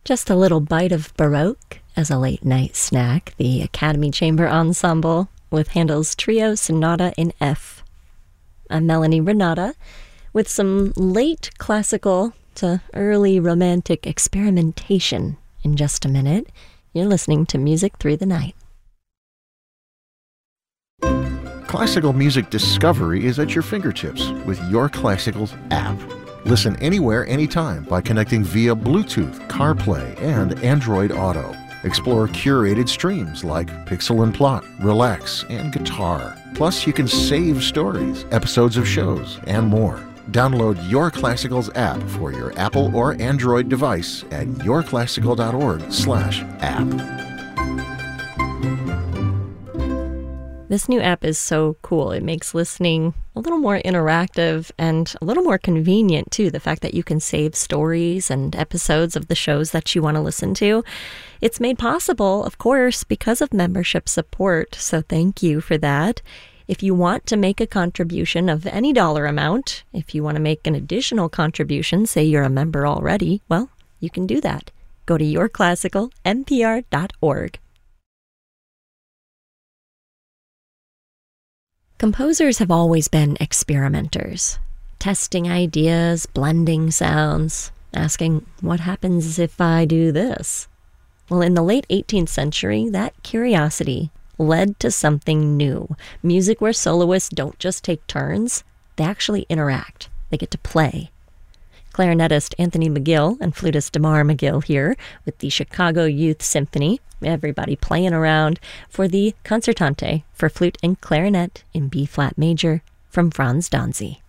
Just a little bite of Baroque as a late-night snack, the Academy Chamber Ensemble with Handel's Trio Sonata in F. I'm Melanie Renata with some late classical to early romantic experimentation in just a minute. You're listening to Music Through the Night. Classical music discovery is at your fingertips with Your Classicals app. Listen anywhere, anytime by connecting via Bluetooth, CarPlay, and Android Auto. Explore curated streams like Pixel and Plot, Relax, and Guitar. Plus, you can save stories, episodes of shows, and more. Download Your Classicals app for your Apple or Android device at yourclassical.org/app. This new app is so cool. It makes listening a little more interactive and a little more convenient, too. The fact that you can save stories and episodes of the shows that you want to listen to. It's made possible, of course, because of membership support. So thank you for that. If you want to make a contribution of any dollar amount, if you want to make an additional contribution, say you're a member already, well, you can do that. Go to yourclassicalnpr.org. Composers have always been experimenters, testing ideas, blending sounds, asking, what happens if I do this? Well, in the late 18th century, that curiosity led to something new. Music where soloists don't just take turns, they actually interact. They get to play. Clarinetist Anthony McGill and flutist Damar McGill here with the Chicago Youth Symphony. Everybody playing around for the Concertante for flute and clarinet in B-flat major from Franz Danzy.